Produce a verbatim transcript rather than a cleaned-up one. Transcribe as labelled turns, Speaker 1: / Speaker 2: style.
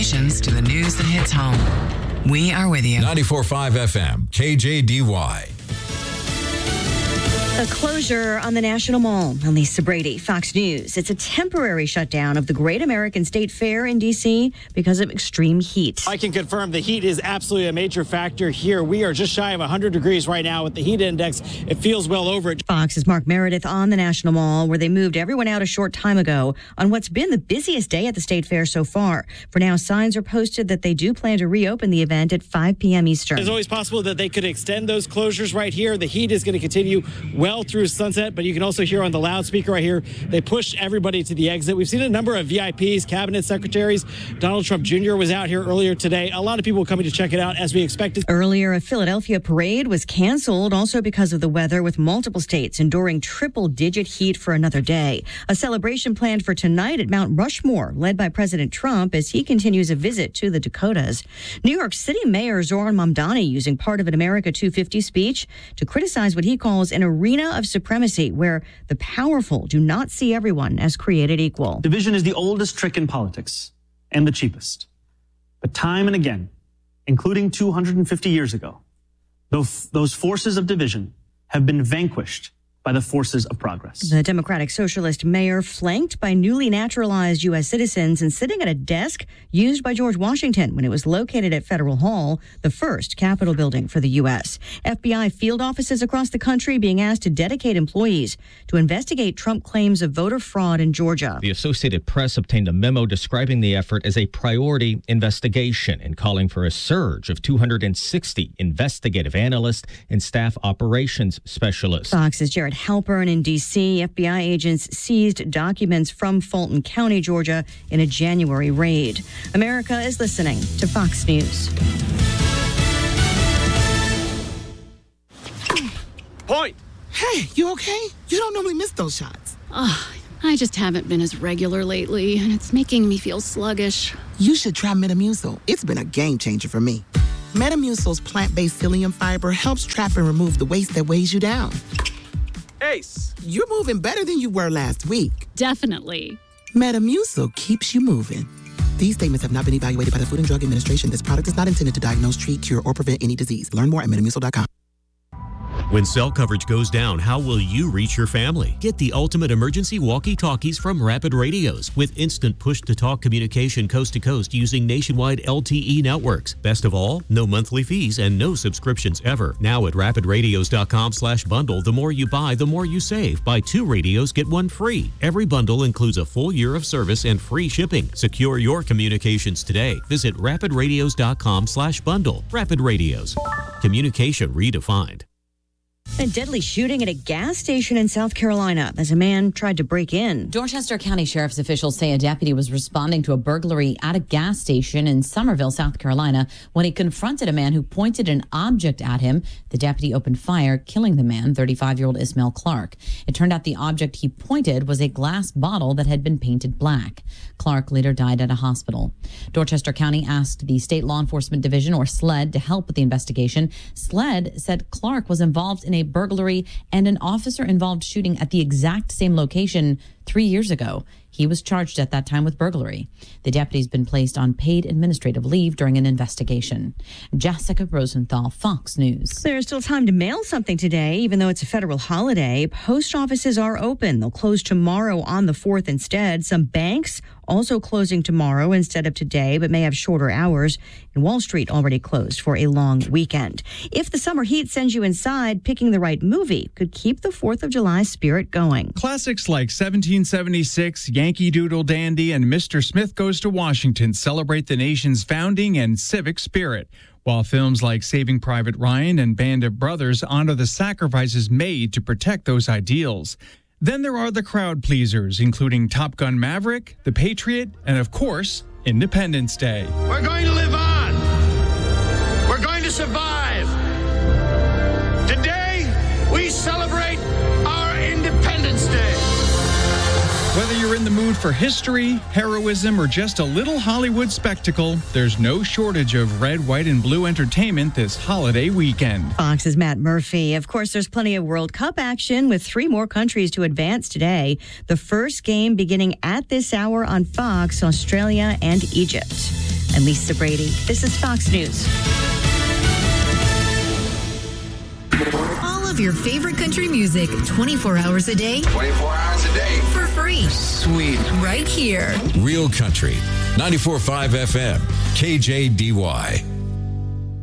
Speaker 1: solutions to the news that hits home. We are with you.
Speaker 2: ninety-four point five F M, K J D Y.
Speaker 3: A closure on the National Mall. I'm Lisa Brady, Fox News. It's a temporary shutdown of the Great American State Fair in D C because of extreme heat.
Speaker 4: I can confirm the heat is absolutely a major factor here. We are just shy of one hundred degrees right now with the heat index. It feels well over it.
Speaker 3: Fox's Mark Meredith on the National Mall, where they moved everyone out a short time ago on what's been the busiest day at the State Fair so far. For now, signs are posted that they do plan to reopen the event at five p.m. Eastern.
Speaker 4: It's always possible that they could extend those closures right here. The heat is going to continue well through sunset, but you can also hear on the loudspeaker right here, they push everybody to the exit. We've seen a number of V I Ps, cabinet secretaries. Donald Trump Junior was out here earlier today. A lot of people coming to check it out as we expected.
Speaker 3: Earlier, a Philadelphia parade was canceled also because of the weather, with multiple states enduring triple-digit heat for another day. A celebration planned for tonight at Mount Rushmore, led by President Trump as he continues a visit to the Dakotas. New York City Mayor Zohran Mamdani using part of an America two fifty speech to criticize what he calls an arena of supremacy where the powerful do not see everyone as created equal.
Speaker 5: Division is the oldest trick in politics and the cheapest. But time and again, including two hundred fifty years ago, those, those forces of division have been vanquished by the forces of progress.
Speaker 3: The Democratic Socialist mayor flanked by newly naturalized U S citizens and sitting at a desk used by George Washington when it was located at Federal Hall, the first Capitol building for the U S. F B I field offices across the country being asked to dedicate employees to investigate Trump claims of voter fraud in Georgia.
Speaker 6: The Associated Press obtained a memo describing the effort as a priority investigation and calling for a surge of two hundred sixty investigative analysts and staff operations specialists.
Speaker 3: Fox's Jared Halpern in D C. F B I agents seized documents from Fulton County, Georgia, in a January raid. America is listening to Fox News.
Speaker 4: Point!
Speaker 7: Hey, you okay? You don't normally miss those shots.
Speaker 8: Oh, I just haven't been as regular lately, and it's making me feel sluggish.
Speaker 7: You should try Metamucil. It's been a game changer for me. Metamucil's plant-based psyllium fiber helps trap and remove the waste that weighs you down.
Speaker 4: Ace!
Speaker 7: You're moving better than you were last week.
Speaker 8: Definitely.
Speaker 7: Metamucil keeps you moving. These statements have not been evaluated by the Food and Drug Administration. This product is not intended to diagnose, treat, cure, or prevent any disease. Learn more at metamucil dot com.
Speaker 9: When cell coverage goes down, how will you reach your family? Get the ultimate emergency walkie-talkies from Rapid Radios with instant push-to-talk communication coast to coast using nationwide L T E networks. Best of all, no monthly fees and no subscriptions ever. Now at rapid radios dot com slash bundle, the more you buy, the more you save. Buy two radios, get one free. Every bundle includes a full year of service and free shipping. Secure your communications today. Visit rapid radios dot com slash bundle. Rapid Radios. Communication redefined.
Speaker 3: A deadly shooting at a gas station in South Carolina as a man tried to break in.
Speaker 10: Dorchester County Sheriff's officials say a deputy was responding to a burglary at a gas station in Summerville, South Carolina, when he confronted a man who pointed an object at him. The deputy opened fire, killing the man, thirty-five-year-old Ismail Clark. It turned out the object he pointed was a glass bottle that had been painted black. Clark later died at a hospital. Dorchester County asked the State Law Enforcement Division, or SLED, to help with the investigation. SLED said Clark was involved in a burglary and an officer-involved shooting at the exact same location three years ago. He was charged at that time with burglary. The deputy's been placed on paid administrative leave during an investigation. Jessica Rosenthal, Fox News.
Speaker 3: There's still time to mail something today, even though it's a federal holiday. Post offices are open. They'll close tomorrow on the fourth instead. Some banks also closing tomorrow instead of today, but may have shorter hours. And Wall Street already closed for a long weekend. If the summer heat sends you inside, picking the right movie could keep the fourth of July spirit going.
Speaker 11: Classics like seventeen seventy-six, Yankee Doodle Dandy, and Mister Smith Goes to Washington celebrate the nation's founding and civic spirit, while films like Saving Private Ryan and Band of Brothers honor the sacrifices made to protect those ideals. Then there are the crowd pleasers, including Top Gun Maverick, The Patriot, and of course, Independence Day.
Speaker 12: We're going to live on. We're going to survive. Today, we celebrate our Independence Day.
Speaker 11: Whether you're in the mood for history, heroism, or just a little Hollywood spectacle, there's no shortage of red, white, and blue entertainment this holiday weekend.
Speaker 3: Fox's Matt Murphy. Of course, there's plenty of World Cup action with three more countries to advance today. The first game beginning at this hour on Fox, Australia and Egypt. I'm Lisa Brady. This is Fox News.
Speaker 13: All of your favorite country music, twenty-four hours a day.
Speaker 14: twenty-four hours a day.
Speaker 13: For free.
Speaker 14: Sweet.
Speaker 13: Right here.
Speaker 2: Real Country, ninety-four point five F M, K J D Y.